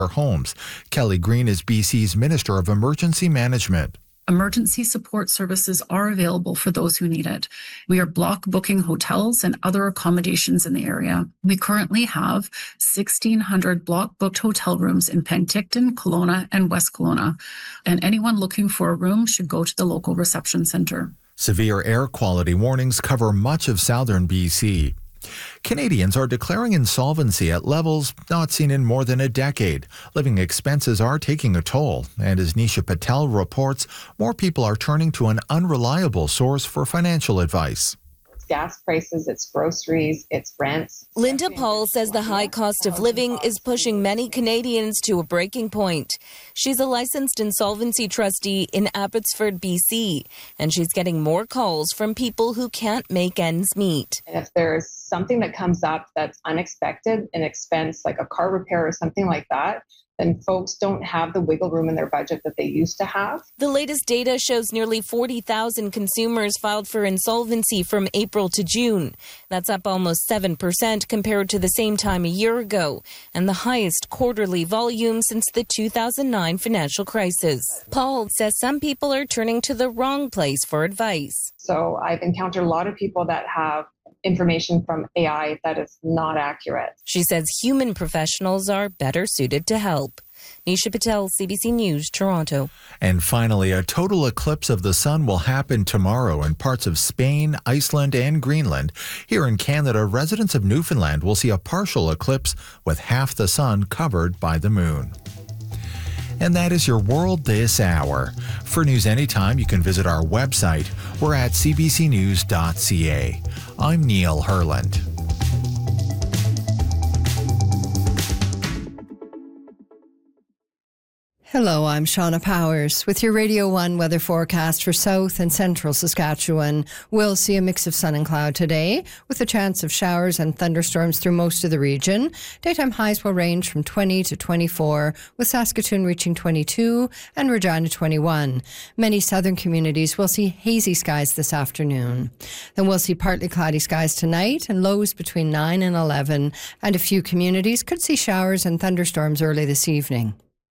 homes. Kelly Green is BC's Minister of Emergency Management. Emergency support services are available for those who need it. We are block booking hotels and other accommodations in the area. We currently have 1,600 block booked hotel rooms in Penticton, Kelowna, and West Kelowna. And anyone looking for a room should go to the local reception centre. Severe air quality warnings cover much of southern BC. Canadians are declaring insolvency at levels not seen in more than a decade. Living expenses are taking a toll, and as Nisha Patel reports, more people are turning to an unreliable source for financial advice. Gas prices, it's groceries, it's rents. Linda Paul says the high cost of living is pushing many Canadians to a breaking point. She's a licensed insolvency trustee in Abbotsford, BC, and she's getting more calls from people who can't make ends meet. And if there's something that comes up that's unexpected, an expense like a car repair or something like that, then folks don't have the wiggle room in their budget that they used to have. The latest data shows nearly 40,000 consumers filed for insolvency from April to June. That's up almost 7% compared to the same time a year ago, and the highest quarterly volume since the 2009 financial crisis. Paul says some people are turning to the wrong place for advice. So I've encountered a lot of people that have information from AI that is not accurate. She says human professionals are better suited to help. Nisha Patel, CBC News, Toronto. And finally, a total eclipse of the sun will happen tomorrow in parts of Spain, Iceland, and Greenland. Here in Canada, residents of Newfoundland will see a partial eclipse with half the sun covered by the moon. And that is your world this hour. For news anytime, you can visit our website. We're at cbcnews.ca. I'm Neil Herland. Hello, I'm Shauna Powers with your Radio 1 weather forecast for south and central Saskatchewan. We'll see a mix of sun and cloud today with a chance of showers and thunderstorms through most of the region. Daytime highs will range from 20 to 24, with Saskatoon reaching 22 and Regina 21. Many southern communities will see hazy skies this afternoon. Then we'll see partly cloudy skies tonight and lows between 9 and 11, and a few communities could see showers and thunderstorms early this evening.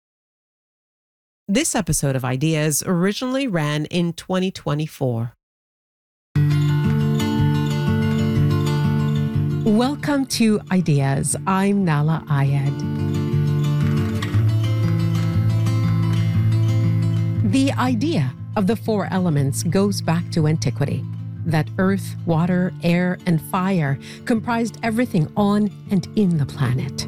This episode of Ideas originally ran in 2024. Welcome to Ideas. I'm Nala Ayed. The idea of the four elements goes back to antiquity, that earth, water, air, and fire comprised everything on and in the planet.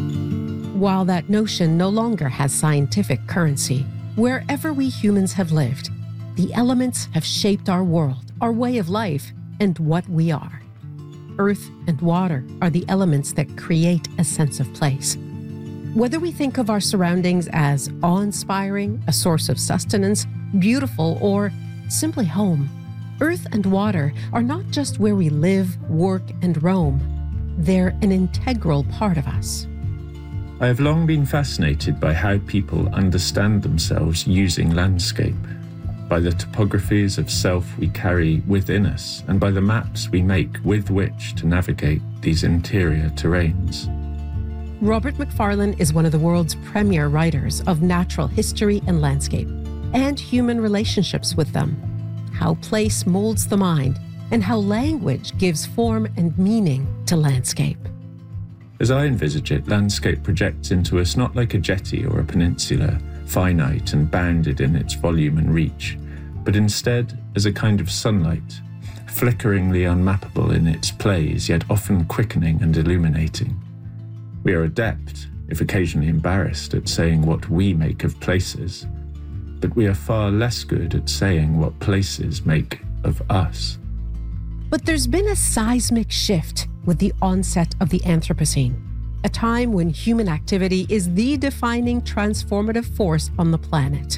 While that notion no longer has scientific currency, wherever we humans have lived, the elements have shaped our world, our way of life, and what we are. Earth and water are the elements that create a sense of place. Whether we think of our surroundings as awe-inspiring, a source of sustenance, beautiful, or simply home, earth and water are not just where we live, work, and roam. They're an integral part of us. I have long been fascinated by how people understand themselves using landscape, by the topographies of self we carry within us, and by the maps we make with which to navigate these interior terrains. Robert Macfarlane is one of the world's premier writers of natural history and landscape, and human relationships with them, how place molds the mind, and how language gives form and meaning to landscape. As I envisage it, landscape projects into us not like a jetty or a peninsula, finite and bounded in its volume and reach, but instead as a kind of sunlight, flickeringly unmappable in its plays, yet often quickening and illuminating. We are adept, if occasionally embarrassed, at saying what we make of places, but we are far less good at saying what places make of us. But there's been a seismic shift with the onset of the Anthropocene, a time when human activity is the defining transformative force on the planet.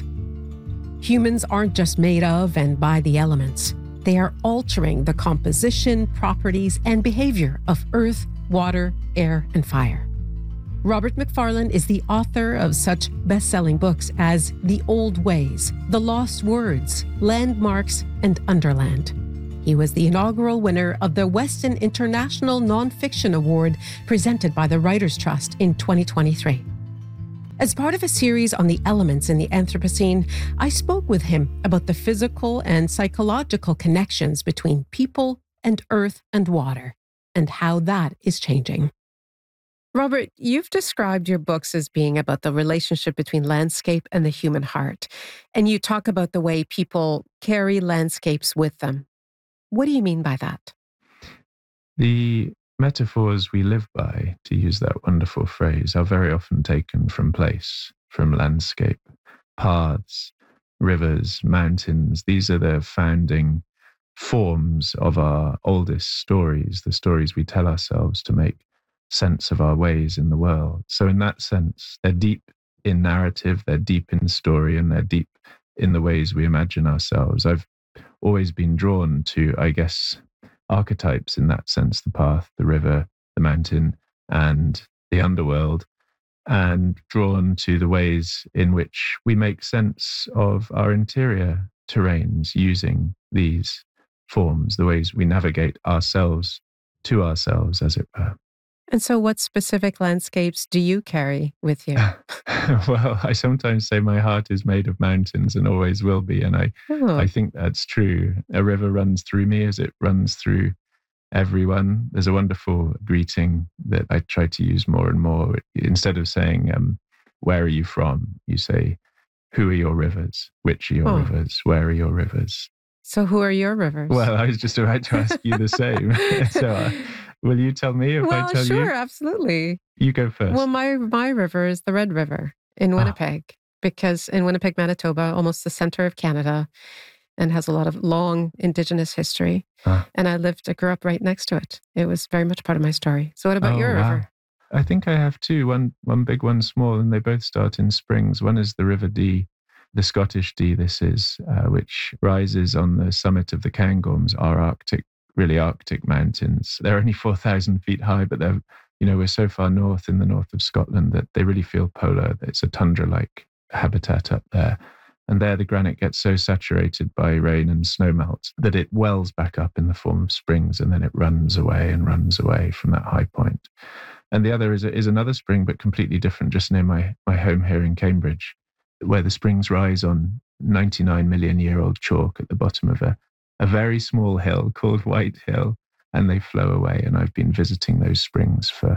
Humans aren't just made of and by the elements. They are altering the composition, properties, and behavior of earth, water, air, and fire. Robert Macfarlane is the author of such best-selling books as The Old Ways, The Lost Words, Landmarks, and Underland. He was the inaugural winner of the Weston International Nonfiction Award presented by the Writers' Trust in 2023. As part of a series on the elements in the Anthropocene, I spoke with him about the physical and psychological connections between people and earth and water, and how that is changing. Robert, you've described your books as being about the relationship between landscape and the human heart, and you talk about the way people carry landscapes with them. What do you mean by that? The metaphors we live by, to use that wonderful phrase, are very often taken from place, from landscape, paths, rivers, mountains. These are the founding forms of our oldest stories, the stories we tell ourselves to make sense of our ways in the world. So in that sense, they're deep in narrative, they're deep in story, and they're deep in the ways we imagine ourselves. I've always been drawn to, I guess, archetypes in that sense: the path, the river, the mountain, and the underworld, and drawn to the ways in which we make sense of our interior terrains using these forms, the ways we navigate ourselves to ourselves, as it were. And so what specific landscapes do you carry with you? Well, I sometimes say my heart is made of mountains and always will be. And I think that's true. A river runs through me as it runs through everyone. There's a wonderful greeting that I try to use more and more. Instead of saying, where are you from? You say, who are your rivers? Which are your rivers? Where are your rivers? So who are your rivers? Well, I was just about to ask you the same. So will you tell me if I tell you? Well, sure, absolutely. You go first. Well, my river is the Red River in Winnipeg, because in Winnipeg, Manitoba, almost the center of Canada, and has a lot of long Indigenous history. And I grew up right next to it. It was very much part of my story. So what about your river? I think I have two, one big, one small, and they both start in springs. One is the River Dee, the Scottish Dee, this is, which rises on the summit of the Cairngorms, our Arctic mountains. They're only 4,000 feet high, but we're so far north in the north of Scotland that they really feel polar. It's a tundra-like habitat up there. And there the granite gets so saturated by rain and snowmelt that it wells back up in the form of springs, and then it runs away from that high point. And the other is another spring, but completely different, just near my home here in Cambridge, where the springs rise on 99 million year old chalk at the bottom of a very small hill called White Hill, and they flow away. And I've been visiting those springs for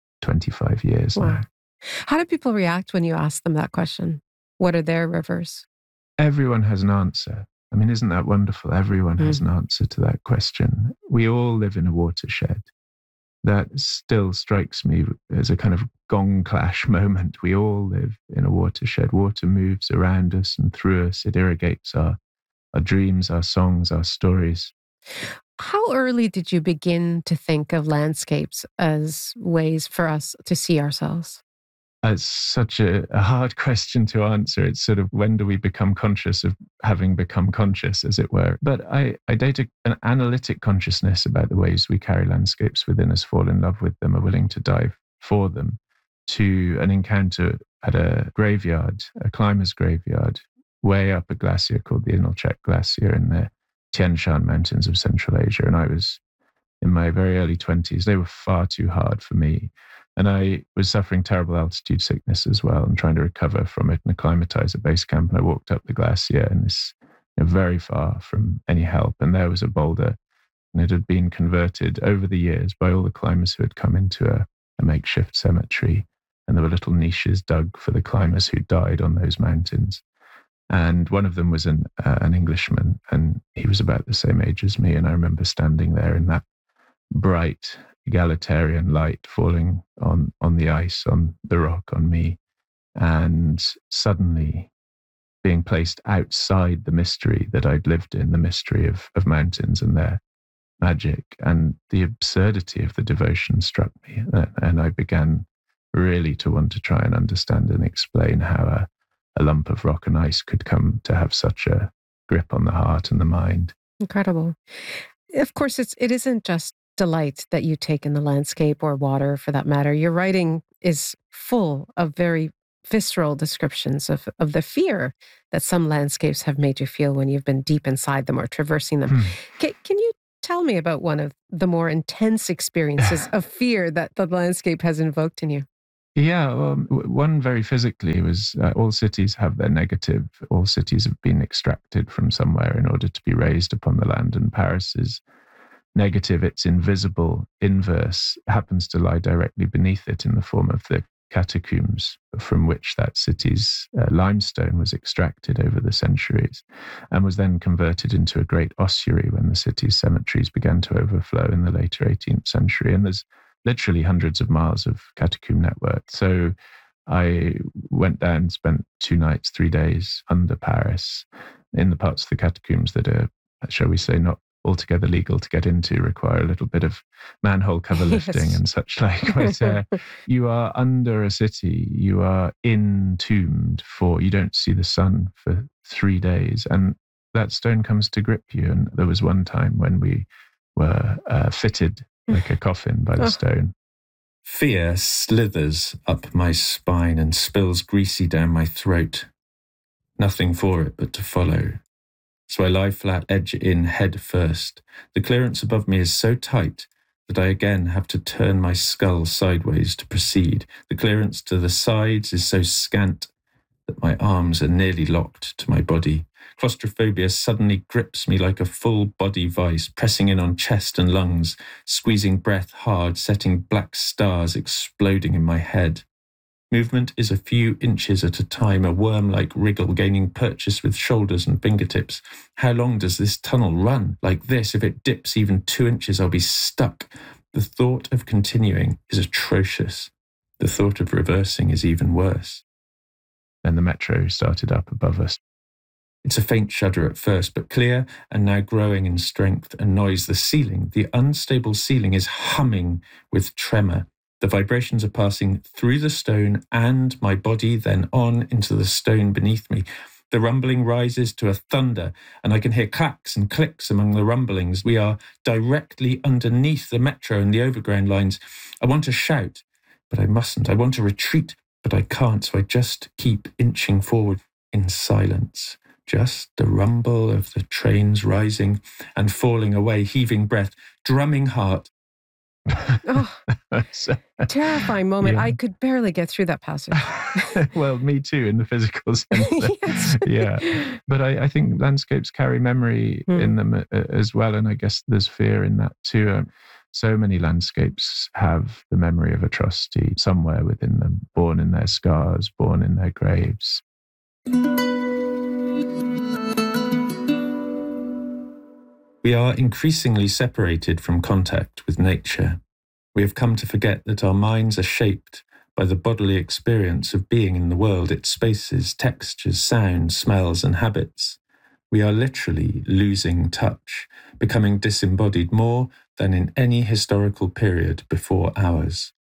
25 years now. How do people react when you ask them that question? What are their rivers? Everyone has an answer. I mean, isn't that wonderful? Everyone has an answer to that question. We all live in a watershed. That still strikes me as a kind of gong clash moment. We all live in a watershed. Water moves around us and through us. It irrigates our dreams, our songs, our stories. How early did you begin to think of landscapes as ways for us to see ourselves? It's such a hard question to answer. It's sort of, when do we become conscious of having become conscious, as it were? But I date an analytic consciousness about the ways we carry landscapes within us, fall in love with them, are willing to dive for them, to an encounter at a graveyard, a climber's graveyard, way up a glacier called the Inalchak Glacier in the Tian Shan Mountains of Central Asia. And I was in my very early 20s. They were far too hard for me. And I was suffering terrible altitude sickness as well and trying to recover from it and acclimatize at base camp. And I walked up the glacier, and this, very far from any help. And there was a boulder, and it had been converted over the years by all the climbers who had come into a makeshift cemetery. And there were little niches dug for the climbers who died on those mountains. And one of them was an Englishman, and he was about the same age as me. And I remember standing there in that bright egalitarian light falling on the ice, on the rock, on me, and suddenly being placed outside the mystery that I'd lived in, the mystery of mountains and their magic, and the absurdity of the devotion struck me. And I began really to want to try and understand and explain how a lump of rock and ice could come to have such a grip on the heart and the mind. Incredible. Of course, it isn't just delight that you take in the landscape or water, for that matter. Your writing is full of very visceral descriptions of the fear that some landscapes have made you feel when you've been deep inside them or traversing them. Can you tell me about one of the more intense experiences of fear that the landscape has invoked in you? Yeah, one very physically was all cities have their negative. All cities have been extracted from somewhere in order to be raised upon the land. And Paris's negative, its invisible inverse, happens to lie directly beneath it in the form of the catacombs from which that city's limestone was extracted over the centuries and was then converted into a great ossuary when the city's cemeteries began to overflow in the later 18th century. And there's literally hundreds of miles of catacomb network. So I went down, spent 2 nights, 3 days under Paris in the parts of the catacombs that are, shall we say, not altogether legal to get into, require a little bit of manhole cover lifting and such like. But you are under a city, you are entombed you don't see the sun for 3 days. And that stone comes to grip you. And there was one time when we were fitted like a coffin by the stone. Fear slithers up my spine and spills greasy down my throat. Nothing for it but to follow. So I lie flat, edge in head first. The clearance above me is so tight that I again have to turn my skull sideways to proceed. The clearance to the sides is so scant that my arms are nearly locked to my body. Claustrophobia suddenly grips me like a full body vice, pressing in on chest and lungs, squeezing breath hard, setting black stars exploding in my head. Movement is a few inches at a time, a worm-like wriggle gaining purchase with shoulders and fingertips. How long does this tunnel run? Like this, if it dips even 2 inches, I'll be stuck. The thought of continuing is atrocious. The thought of reversing is even worse. Then the metro started up above us. It's a faint shudder at first, but clear and now growing in strength and noise. The ceiling, the unstable ceiling, is humming with tremor. The vibrations are passing through the stone and my body, then on into the stone beneath me. The rumbling rises to a thunder, and I can hear clacks and clicks among the rumblings. We are directly underneath the metro and the overground lines. I want to shout, but I mustn't. I want to retreat, but I can't, so I just keep inching forward in silence. Just the rumble of the trains rising and falling away, heaving breath, drumming heart. Terrifying moment. Yeah. I could barely get through that passage. Well, me too, in the physical sense. Yes. Yeah. But I think landscapes carry memory in them as well. And I guess there's fear in that too. So many landscapes have the memory of atrocity somewhere within them, born in their scars, born in their graves. We are increasingly separated from contact with nature. We have come to forget that our minds are shaped by the bodily experience of being in the world, its spaces, textures, sounds, smells, and habits. We are literally losing touch, becoming disembodied more than in any historical period before ours.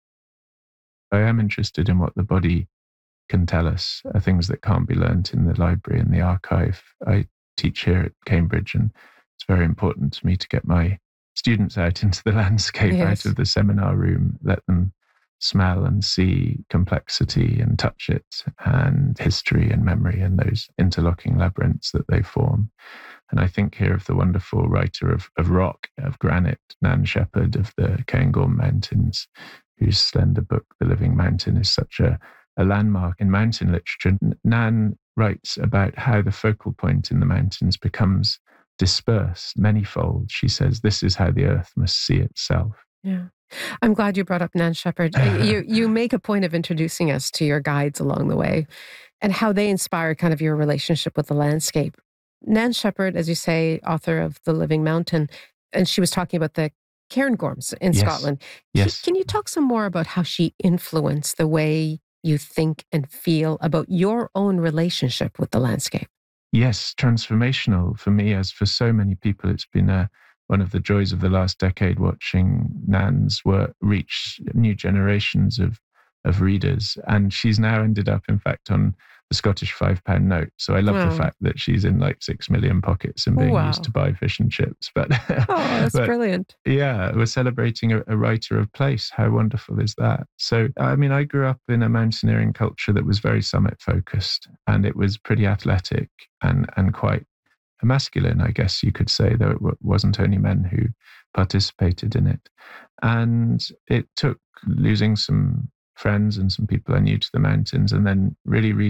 I am interested in what the body can tell us, things that can't be learnt in the library and the archive. I teach here at Cambridge, and it's very important to me to get my students out into the landscape, out of the seminar room, let them smell and see complexity and touch it and history and memory and those interlocking labyrinths that they form. And I think here of the wonderful writer of rock, of granite, Nan Shepherd of the Cairngorm Mountains, whose slender book, The Living Mountain, is such a landmark in mountain literature. Nan writes about how the focal point in the mountains becomes dispersed, manifold. She says, this is how the earth must see itself. Yeah. I'm glad you brought up Nan Shepherd. You make a point of introducing us to your guides along the way and how they inspire kind of your relationship with the landscape. Nan Shepherd, as you say, author of The Living Mountain, and she was talking about the Cairngorms in Scotland. Yes. Can you talk some more about how she influenced the way you think and feel about your own relationship with the landscape? Yes, transformational for me, as for so many people. It's been one of the joys of the last decade, watching Nan's work reach new generations of readers. And she's now ended up, in fact, on the Scottish £5 note. So I love the fact that she's in like 6 million pockets and being used to buy fish and chips. But that's brilliant. Yeah, we're celebrating a writer of place. How wonderful is that? So, I mean, I grew up in a mountaineering culture that was very summit focused, and it was pretty athletic and quite masculine, I guess you could say, though it wasn't only men who participated in it. And it took losing some friends and some people I knew to the mountains, and then really